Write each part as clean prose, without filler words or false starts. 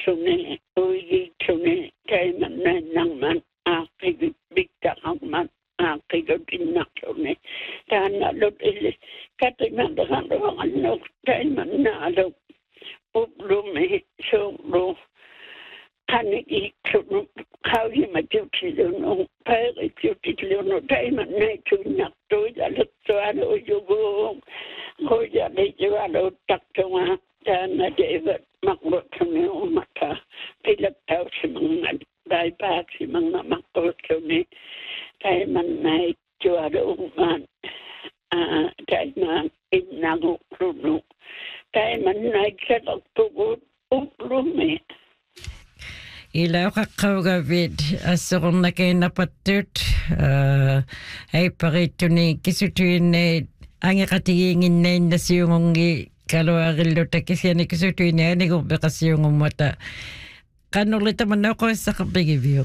sune oi sune kai man nang man a ki bikta man a ki dinna sune tan lo ile kati man da han ro no kai man na lo lo me so lo kaniki how you ma duty no pay duty no kai man nei tu na to ya lo to ano yo go ko ya de ya lo tak to ma tan na David makbut kami umata pilak tau si mga daipak si mga makbut kami kay man na ituwara uman kay man inago kruno kay man na iksalag tugod uklumi. Ila kakawgawid asurong na kayo napatut ay parituni kisutuin ang ikatingin na nasiyungongi kalau agildo takisya ni kusutuin ni ko bakasyon ng mata. Kanuli taman ako sa kapigivyo.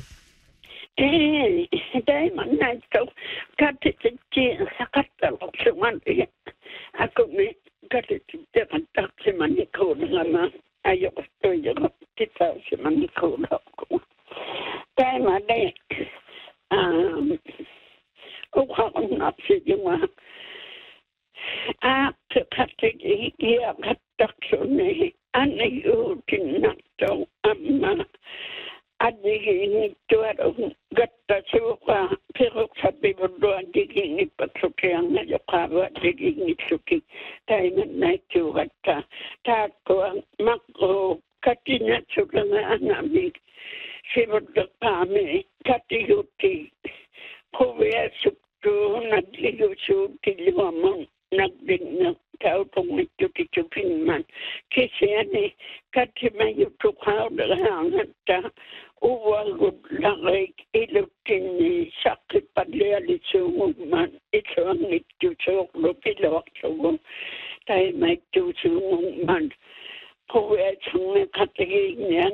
Dahil man na ito, katititi sa katalok suman. Ako may katititi kantak si Maniko naman. Ayoko ito yung tita si Maniko ko. Dahil man na ukakong napsi yung mga katigi iya kataksunni anayutin nato amma adigin tuaro gatta suka pero sabi mo doon digin ipagsukiang na yukawa digin isuki tayo na ituwata tako ang mako katinatsuka nga anami simudok kami katiyuti kuya sukto naglilusu tiliwamang nagding tao tong nagtutitupin man. Kasi ani, kasi may utukaw na lang at uwagod langay ilutin ni sakit padlialisungog man. Ito ang nagtusok lo pilawak sugo. Tayo may tusungog man. Kuya sung nakatiging niya,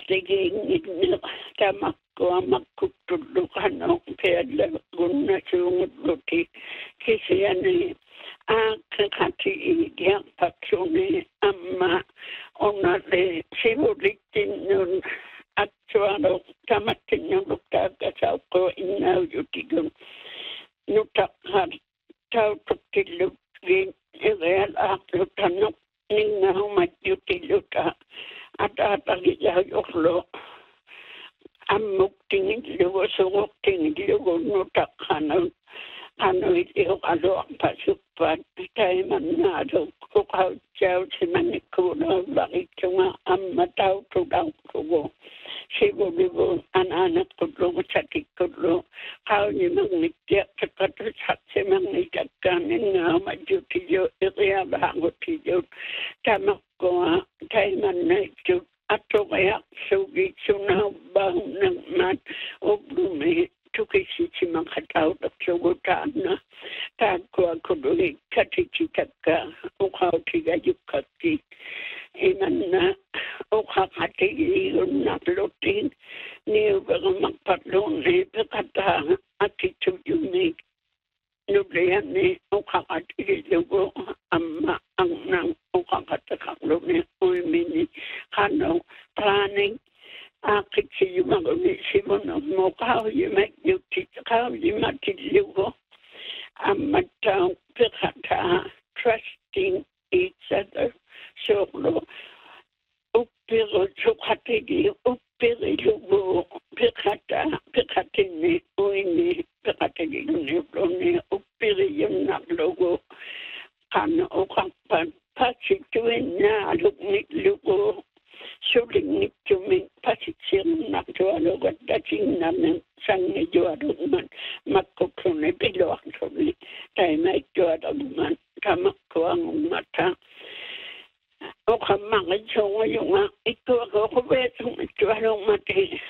niya tamak ko ang magkutulukan ang piyadla kung nasungod luti. Kasi ani, kakati yang paksuni amma onale simulitin nun at suano tamatin yung luktaga ko inaw yutigun nutakar tau tutilug gin real aklutanok ningaw magyutiluta at atagiyaw yuklo amuk tingin lugo sungok tingin lugo nutakhanon ano ito ano ang pasupan tayo man na ito kukaw siyaw si Manikuno bakit yung amataw tudaw tugo siguro anak kudlo sakit kudlo kau ni mangityak katusat si mangitak kanin nga majuti yo iriya bangot yo tamak ko tayo man na ito ato kaya sugi sunaw bahong ng mat o bumi tukisi si mga tao at sugutaan na tago ako doon katichitaka ukaw tiga yukaki iman na ukakatigiyon na lutin niyo ba magpatlong na ipakata attitude yung nublihan ni ukakatigiyon ko amma ang nang ukakatakaklo ni uimini kano planning akit si yung mga umisipon mo kao yung magyutit kao yung matiligo ang matang pikata trusting each other so upiro sukatigi upiri lugo pikatin ni uini pikatigi ni upiri yung naglogo kano ukakpan pasituin na lugo suling nitumin pasitsir na tuwalo at dating namin sang nituwalo man magkukunin bilo actually tayo may tuwalo man kamakko ang mata o kamangit so ngayon nga ito ako kubetong tuwalo mati